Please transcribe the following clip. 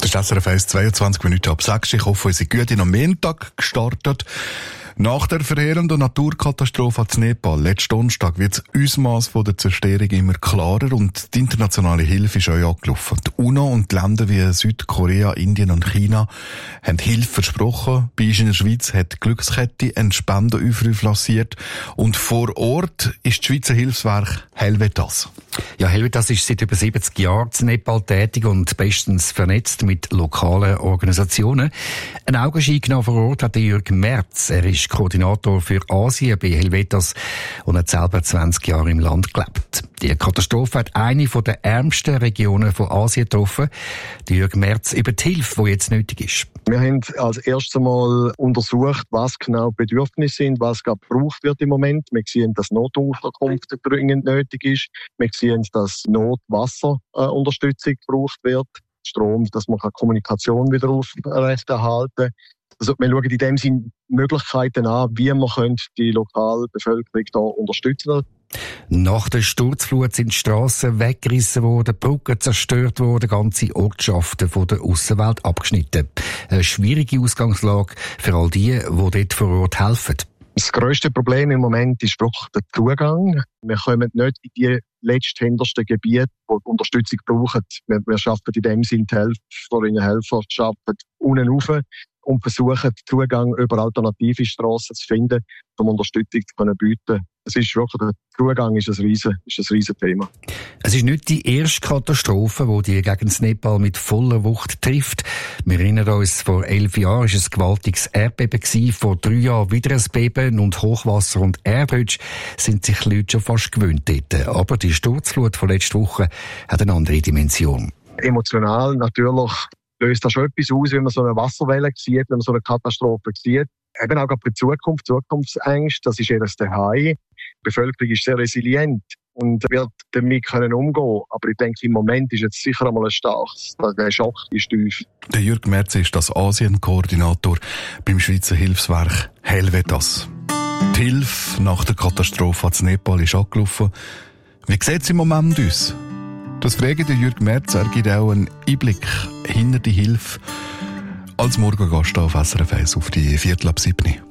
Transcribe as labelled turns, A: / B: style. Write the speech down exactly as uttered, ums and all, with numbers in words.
A: Das ist S R F eins, zweiundzwanzig Minuten ab sechs. Ich hoffe, Sie sind gut in am Montag gestartet. Nach der verheerenden Naturkatastrophe in Nepal letzten Donnerstag wird das Ausmaß der Zerstörung immer klarer und die internationale Hilfe ist auch angelaufen. Die UNO und die Länder wie Südkorea, Indien und China haben Hilfe versprochen. Bei uns in der Schweiz hat die Glückskette einen Spendenaufruf lanciert und vor Ort ist das Schweizer Hilfswerk Helvetas.
B: Ja, Helvetas ist seit über siebzig Jahren in Nepal tätig und bestens vernetzt mit lokalen Organisationen. Ein Augenschein genommen vor Ort hat Jürg Merz. Er ist Koordinator für Asien bei Helvetas und hat selber zwanzig Jahre im Land gelebt. Die Katastrophe hat eine der ärmsten Regionen von Asien getroffen. Jürg Merz über die Hilfe, die jetzt nötig ist.
C: Wir haben als erstes Mal untersucht, was genau die Bedürfnisse sind, was gerade gebraucht wird im Moment. Wir sehen, dass Notunterkunft dringend nötig ist. Wir sehen, dass Notwasserunterstützung äh, gebraucht wird. Strom, dass man Kommunikation wieder aufrechterhalten kann. Also wir schauen in dem Sinne Möglichkeiten an, wie man die lokale Bevölkerung da unterstützen kann.
B: Nach der Sturzflut sind die Strassen weggerissen worden, Brücken zerstört worden, ganze Ortschaften von der Aussenwelt abgeschnitten. Eine schwierige Ausgangslage für all die, die dort vor Ort helfen.
C: Das grösste Problem im Moment ist wirklich der Zugang. Wir kommen nicht in die letzthändersten Gebiete, die Unterstützung brauchen. Wir, wir schaffen in dem Sinne die Helferinnen und Helfer, schaffen unten rauf und versuchen, Zugang über alternative Strassen zu finden, um Unterstützung zu bieten. Es ist wirklich, der Zugang ist ein riesen, ist ein riesen Thema.
B: Es ist nicht die erste Katastrophe, die die Gegend Nepal mit voller Wucht trifft. Wir erinnern uns, vor elf Jahren war es ein gewaltiges Erdbeben gewesen, vor drei Jahren wieder ein Beben und Hochwasser und Erdrutsch sind sich die Leute schon fast gewöhnt dort. Aber die Sturzflut von letzter Woche hat eine andere Dimension.
C: Emotional natürlich löst das schon etwas aus, wenn man so eine Wasserwelle sieht, wenn man so eine Katastrophe sieht. Eben auch für die Zukunft, Zukunftsängste, das ist eher das Daheim. Die Bevölkerung ist sehr resilient und wird damit können umgehen. Aber ich denke, im Moment ist jetzt sicher einmal ein starkes, der Schock ist tief.
A: Der Jürg Merz ist das Asien-Koordinator beim Schweizer Hilfswerk Helvetas. Die Hilfe nach der Katastrophe in Nepal ist angelaufen. Wie sieht es im Moment aus? Das frage der Jürg Merz. Er gibt auch einen Einblick hinter die Hilfe als Morgengast auf S R F eins auf die Viertel ab sieben.